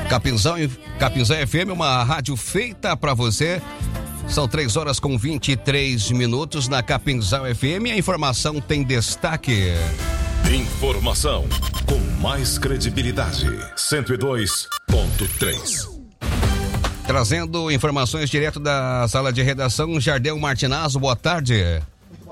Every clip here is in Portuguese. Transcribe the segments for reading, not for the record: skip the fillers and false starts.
Capinzal FM, uma rádio feita para você. São 3h23 na Capinzal FM. A informação tem destaque. Informação com mais credibilidade. 102.3. Trazendo informações direto da sala de redação, Jardel Martinazzo, boa tarde.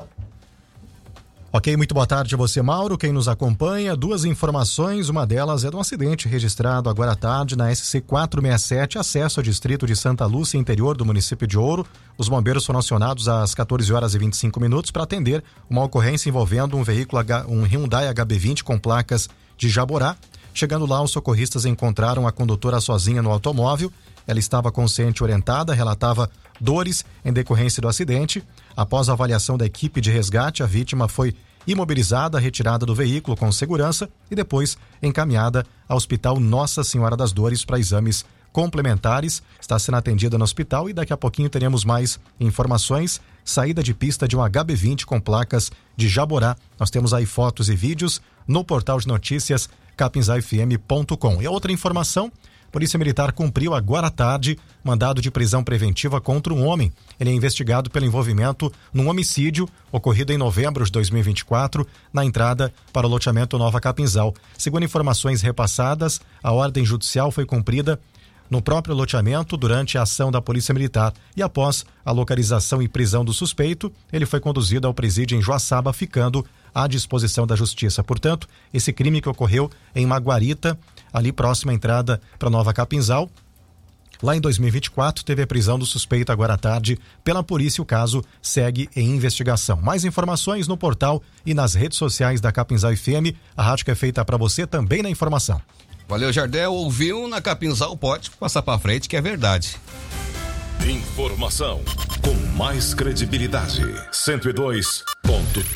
Ok, muito boa tarde a você, Mauro, quem nos acompanha. Duas informações, uma delas é de um acidente registrado agora à tarde na SC 467, acesso ao distrito de Santa Lúcia, interior do município de Ouro. Os bombeiros foram acionados às 14h25 para atender uma ocorrência envolvendo um veículo, um Hyundai HB20 com placas de Jaborá. Chegando lá, os socorristas encontraram a condutora sozinha no automóvel. Ela estava consciente e orientada, relatava dores em decorrência do acidente. Após a avaliação da equipe de resgate, a vítima foi imobilizada, retirada do veículo com segurança e depois encaminhada ao Hospital Nossa Senhora das Dores para exames complementares. Está sendo atendida no hospital e daqui a pouquinho teremos mais informações. Saída de pista de um HB20 com placas de Jaborá. Nós temos aí fotos e vídeos no portal de notícias capinzalfm.com. E a outra informação: Polícia Militar cumpriu agora à tarde mandado de prisão preventiva contra um homem. Ele é investigado pelo envolvimento num homicídio ocorrido em novembro de 2024 na entrada para o loteamento Nova Capinzal. Segundo informações repassadas, a ordem judicial foi cumprida no próprio loteamento durante a ação da Polícia Militar e após a localização e prisão do suspeito, ele foi conduzido ao presídio em Joaçaba, ficando à disposição da Justiça. Portanto, esse crime que ocorreu em Maguarita, ali próxima à entrada para Nova Capinzal, lá em 2024, teve a prisão do suspeito agora à tarde pela polícia. O caso segue em investigação. Mais informações no portal e nas redes sociais da Capinzal FM. A rádio que é feita para você também na informação. Valeu, Jardel. Ouviu na Capinzal, pode passar para frente que é verdade. Informação com mais credibilidade. 102.3.